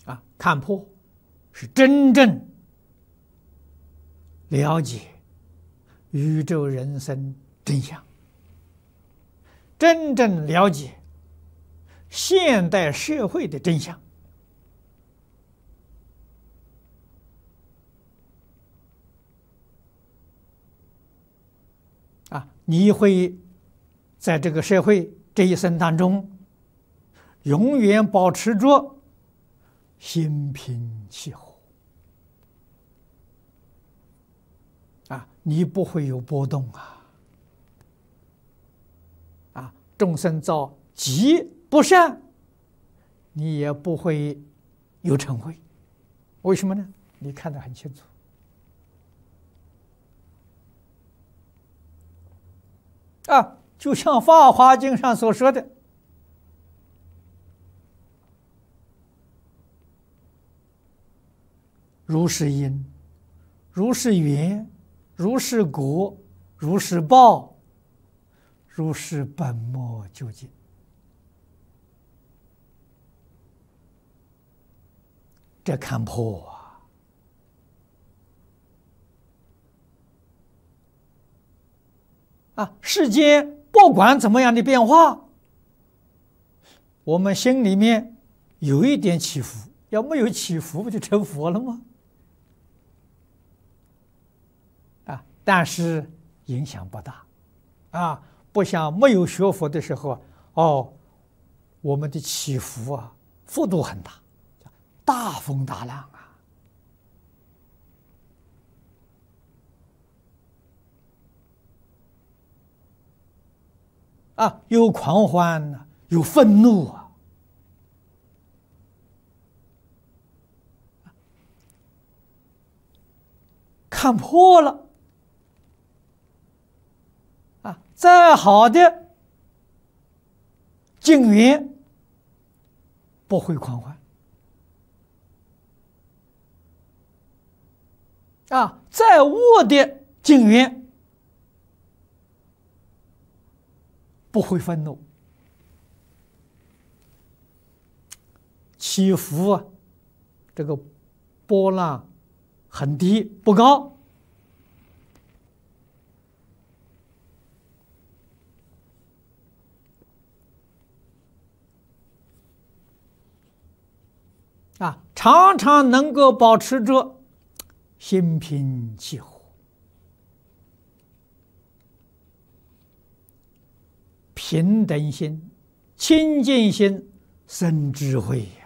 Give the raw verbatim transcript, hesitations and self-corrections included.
啊，看破是真正了解宇宙人生真相，真正了解现代社会的真相。啊，你会在这个社会这一生当中，永远保持着心平气和。啊，你不会有波动啊！啊，众生造极不善，你也不会有嗔恚。为什么呢？你看得很清楚。啊，就像《法华经》上所说的，如是因，如是缘，如是果，如是报，如是本末究竟。这看破啊！啊，世间不管怎么样的变化，我们心里面有一点起伏，要没有起伏，不就成佛了吗？啊，但是影响不大，啊，不像没有学佛的时候，哦，我们的起伏啊，幅度很大，大风大浪啊。啊，有狂欢呢，有愤怒啊！看破了啊，再好的境缘不会狂欢啊，再恶的境缘不会愤怒，起伏啊，这个波浪很低不高，啊，常常能够保持着心平气和，平等心、清净心生智慧呀。